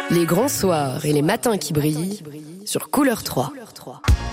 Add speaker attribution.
Speaker 1: Les grands soirs et les matins qui brillent sur Couleur 3.